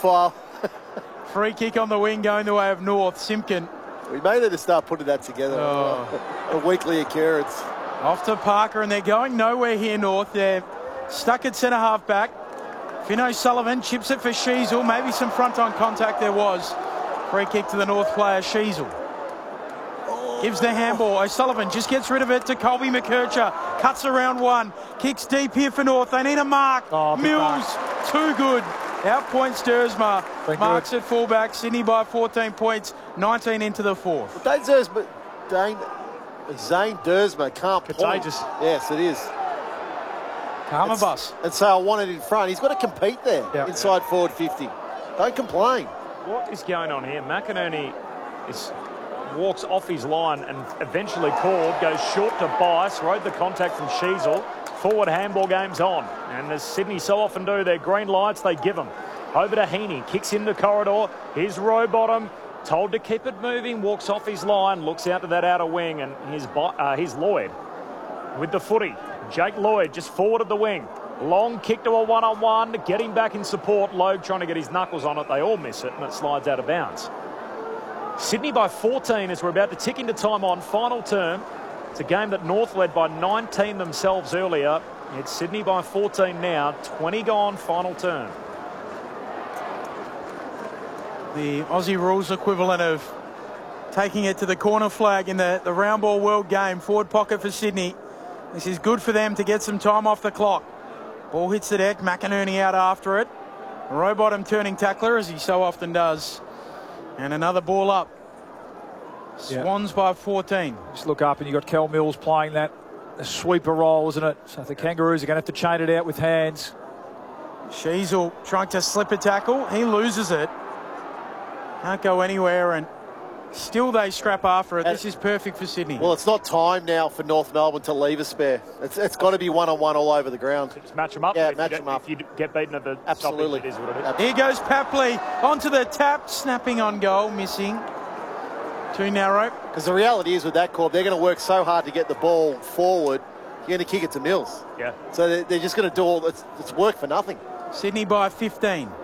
profile. Free kick on the wing going the way of North. Simpkin. We may need to start putting that together. A weekly occurrence. Off to Parker, and they're going nowhere here, North. They're stuck at centre-half back. Finn O'Sullivan chips it for Sheasel. Maybe some front-on contact there was. Free kick to the North player, Sheasel. Gives the handball. O'Sullivan just gets rid of it to Colby McKercher. Cuts around one. Kicks deep here for North. They need a mark. Mills, too good. Outpoints Dersma. Marks at fullback. Sydney by 14 points. 19 into the fourth. Zane Dersma can't Contagious. point. Yes, it is. Karma bus. And so I want it in front. He's got to compete there inside forward 50. Don't complain. What is going on here? McInerney walks off his line and eventually called, goes short to Bice, rode the contact from Sheasel. Forward handball game's on. And as Sydney so often do, their green lights, they give them. Over to Heaney, kicks into corridor. Here's Rowbottom, told to keep it moving, walks off his line, looks out to that outer wing, and here's Lloyd with the footy. Jake Lloyd just forward of the wing. Long kick to a one-on-one, getting back in support. Logue trying to get his knuckles on it. They all miss it, and it slides out of bounds. Sydney by 14 as we're about to tick into time on final term. It's a game that North led by 19 themselves earlier. It's Sydney by 14 now, 20 gone, final term. The Aussie rules equivalent of taking it to the corner flag in the round ball world game. Forward pocket for Sydney. This is good for them to get some time off the clock. Ball hits the deck, McInerney out after it. Rowbottom turning tackler, as he so often does. And another ball up. Swans by 14. Just look up and you've got Kel Mills playing that a sweeper role, isn't it? So the Kangaroos are going to have to chain it out with hands. Sheasel trying to slip a tackle. He loses it. Can't go anywhere, and still they scrap after it. This is perfect for Sydney. Well, it's not time now for North Melbourne to leave a spare. It's got to be one-on-one all over the ground. Just match them up. Yeah, match them up. If you get beaten at the Absolutely. stoppage, it is what it is. Here goes Papley onto the tap, snapping on goal, missing. Too narrow. Because the reality is with that call, they're going to work so hard to get the ball forward, you're going to kick it to Mills. Yeah. So they're just going to do all it's work for nothing. Sydney by 15.